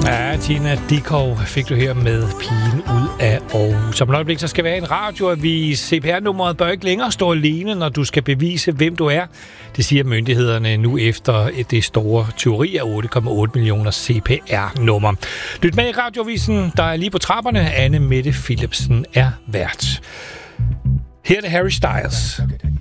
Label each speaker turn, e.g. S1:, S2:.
S1: Ja, Tina Dickow fik du her med Pigen ud af Aarhus. Som et øjeblik, så skal være en radioavis. CPR-nummeret bør ikke længere stå alene, når du skal bevise, hvem du er. Det siger myndighederne nu efter det store teori af 8,8 millioner CPR-nummer. Lyt med i radioavisen, der er lige på trapperne. Anne Mette Philipsen er vært. Her er det Harry Styles.